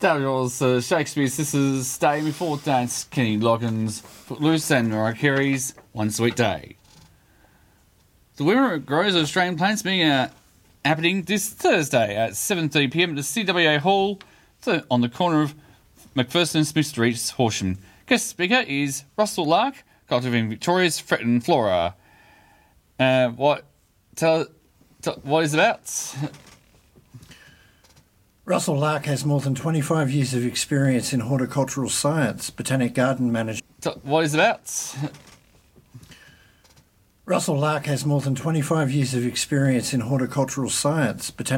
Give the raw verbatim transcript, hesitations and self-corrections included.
Daniel's uh, Shakespeare Sisters Stay Before Dance, Kenny Loggins, Footloose and Mariah Carey's One Sweet Day. The Women at Grows Australian Plants meeting are happening this Thursday at seven thirty p m at the C W A Hall on the corner of McPherson and Smith Streets, Horsham. Guest speaker is Russell Lark, cultivating Victoria's Fretton Flora. Uh, what, tell, tell, what is it about? Russell Lark has more than twenty-five years of experience in horticultural science, botanic garden management. What is it about? Russell Lark has more than twenty-five years of experience in horticultural science, botanic